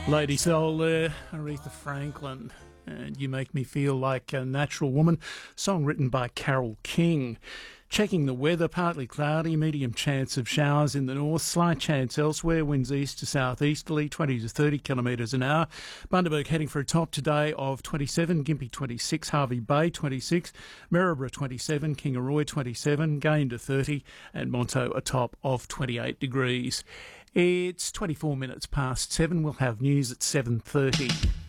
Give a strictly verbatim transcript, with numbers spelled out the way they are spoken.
Lady Soul there, Aretha Franklin. And You Make Me Feel Like a Natural Woman, song written by Carole King. Checking the weather, partly cloudy, medium chance of showers in the north, slight chance elsewhere, winds east to southeasterly, twenty to thirty kilometres an hour. Bundaberg heading for a top today of twenty-seven, Gympie twenty-six, Hervey Bay twenty-six, Maryborough twenty-seven, Kingaroy twenty-seven, Gain to thirty, and Monto a top of twenty-eight degrees. It's twenty-four minutes past seven. We'll have news at seven thirty.